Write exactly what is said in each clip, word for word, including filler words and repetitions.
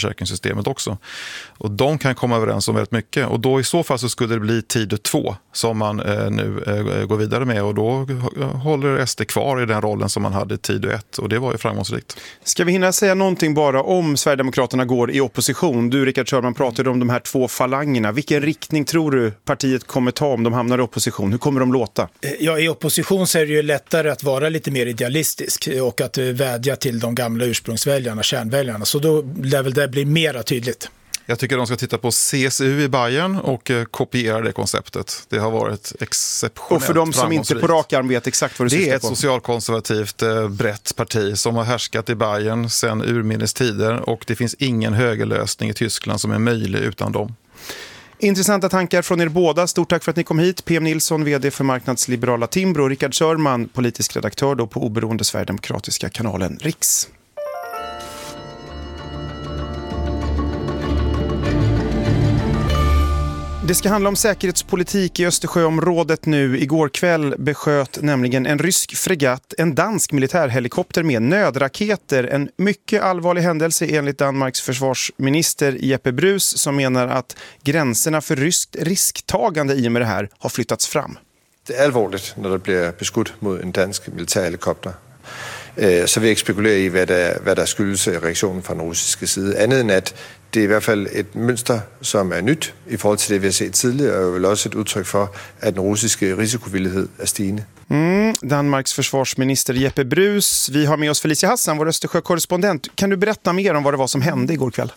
socialförsäkringssystemet också. Och de kan komma överens om väldigt mycket. Och då i så fall så skulle det bli tid två som man eh, nu eh, går vidare med. Och då håller S D kvar i den rollen som man hade i tid ett. Och det var ju framgångsrikt. Ska vi hinna säga någonting bara om Sverigedemokraterna går i opposition? Du, Rickard Sörman, pratade om de här två falangerna. Vilken riktning tror du partiet kommer ta om de hamnar i opposition? Hur kommer de låta? Ja, i opposition så är det ju lättare att vara lite mer idealistisk och att vädja till de gamla ursprungsväljarna, kärnväljarna. Så då lär väl det bli mera tydligt. Jag tycker de ska titta på C S U i Bayern och eh, kopiera det konceptet. Det har varit exceptionellt. Och för de som inte på rak arm vet exakt vad du syftar på. Det är ett socialkonservativt eh, brett parti som har härskat i Bayern sedan urminnes tider, och det finns ingen högerlösning i Tyskland som är möjlig utan dem. Intressanta tankar från er båda. Stort tack för att ni kom hit. P M Nilsson, vd för marknadsliberala Timbro, och Rickard Sörman, politisk redaktör då på oberoende sverigedemokratiska kanalen Riks. Det ska handla om säkerhetspolitik i Östersjöområdet nu. Igår kväll besköt nämligen en rysk fregatt en dansk militärhelikopter med nödraketer. En mycket allvarlig händelse enligt Danmarks försvarsminister Jeppe Bruus, som menar att gränserna för ryskt risktagande i och med det här har flyttats fram. Det är allvarligt när det blir beskudt mot en dansk militärhelikopter. Så vi ikke spekulere i, hvad der, hvad der skyldes reaktionen fra den russiske side. Andet end at det er i hvert fald et mønster, som er nyt i forhold til det, vi har set tidligere, og vel også et udtryk for, at den russiske risikovillighed er stigende. Mm, Danmarks försvarsminister Jeppe Bruus. Vi har med oss Felicia Hassan, vår Östersjökorrespondent. Kan du berätta mer om vad det var som hände igår kväll?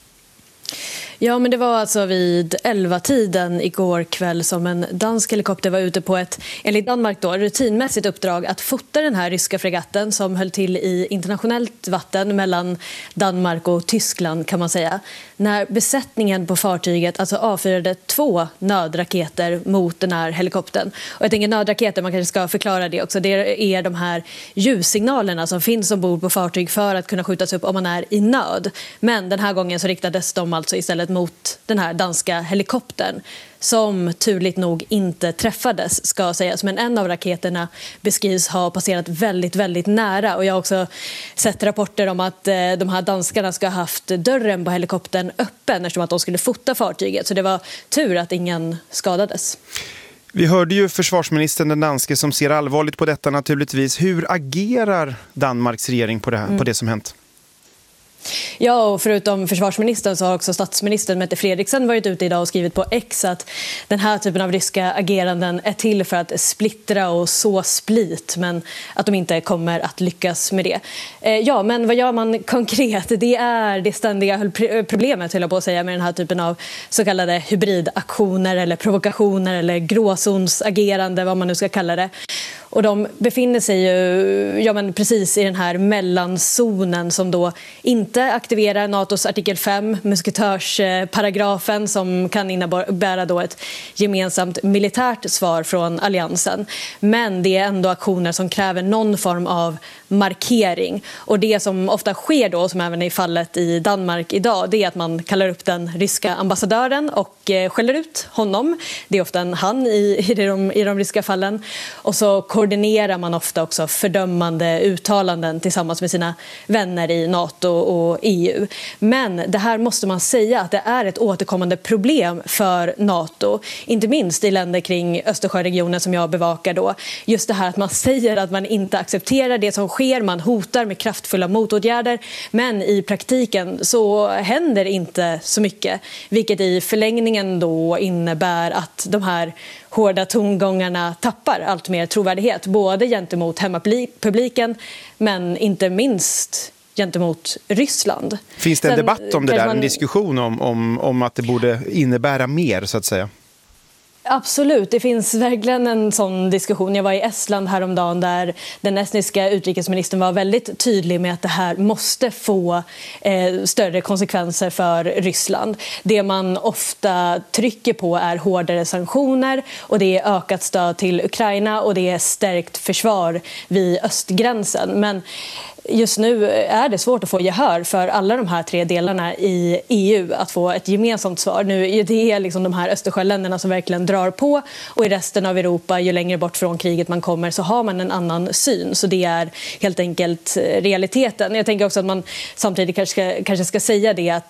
Ja, men det var alltså vid elva-tiden igår kväll som en dansk helikopter var ute på ett, enligt Danmark då, rutinmässigt uppdrag att fota den här ryska fregatten som höll till i internationellt vatten mellan Danmark och Tyskland, kan man säga. När besättningen på fartyget alltså avfyrade två nödraketer mot den här helikoptern. Och jag tänker nödraketer, man kanske ska förklara det också. Det är de här ljussignalerna som finns ombord på fartyg för att kunna skjutas upp om man är i nöd. Men den här gången så riktades de alltså istället mot den här danska helikoptern, som turligt nog inte träffades, ska sägas. Men en av raketerna beskrivs ha passerat väldigt, väldigt nära. Och jag har också sett rapporter om att eh, de här danskarna ska ha haft dörren på helikoptern öppen eftersom att de skulle fota fartyget. Så det var tur att ingen skadades. Vi hörde ju försvarsministern, den danske, som ser allvarligt på detta naturligtvis. Hur agerar Danmarks regering på det, här, mm. på det som hänt? Ja, och förutom försvarsministern så har också statsministern Mette Frederiksen varit ute idag och skrivit på X att den här typen av ryska ageranden är till för att splittra och så split, men att de inte kommer att lyckas med det. Ja, men vad gör man konkret? Det är det ständiga problemet, höll jag på att säga, med den här typen av så kallade hybridaktioner eller provokationer eller gråzonsagerande, vad man nu ska kalla det. Och de befinner sig ju ja, men precis i den här mellanzonen som då inte aktiverar NATOs artikel fem, musketörsparagrafen, som kan innebära då ett gemensamt militärt svar från alliansen. Men det är ändå aktioner som kräver någon form av markering. Och det som ofta sker då, som även är fallet i Danmark idag, det är att man kallar upp den ryska ambassadören och eh, skäller ut honom. Det är ofta en han i, i, de, i de ryska fallen. Och så koordinerar man ofta också fördömande uttalanden tillsammans med sina vänner i NATO och E U. Men det här måste man säga att det är ett återkommande problem för NATO. Inte minst i länder kring Östersjöregionen som jag bevakar då. Just det här att man säger att man inte accepterar det som sker. Man hotar med kraftfulla motåtgärder. Men i praktiken så händer inte så mycket. Vilket i förlängningen då innebär att de här hårda tongångarna tappar allt mer trovärdighet. Både gentemot hemmapubliken men inte minst gentemot Ryssland. Finns det en Sen, debatt om det där, man... en diskussion om, om, om att det borde innebära mer, så att säga? Absolut, det finns verkligen en sån diskussion. Jag var i Estland häromdagen där den estniska utrikesministern var väldigt tydlig med att det här måste få eh, större konsekvenser för Ryssland. Det man ofta trycker på är hårdare sanktioner och det är ökat stöd till Ukraina och det är stärkt försvar vid östgränsen. Men just nu är det svårt att få gehör för alla de här tre delarna i E U att få ett gemensamt svar. Nu är det liksom de här Östersjöländerna som verkligen drar på och i resten av Europa, ju längre bort från kriget man kommer, så har man en annan syn. Så det är helt enkelt realiteten. Jag tänker också att man samtidigt kanske ska, kanske ska säga det att